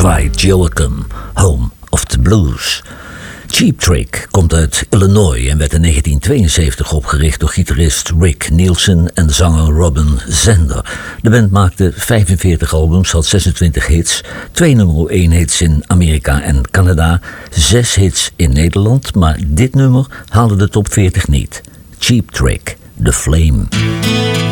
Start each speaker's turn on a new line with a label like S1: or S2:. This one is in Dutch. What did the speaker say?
S1: Dwight Yoakam, Home of the Blues. Cheap Trick komt uit Illinois en werd in 1972 opgericht door gitarist Rick Nielsen en zanger Robin Zander. De band maakte 45 albums, had 26 hits, 2 nummer 1 hits in Amerika en Canada, 6 hits in Nederland, maar dit nummer haalde de top 40 niet. Cheap Trick, The Flame.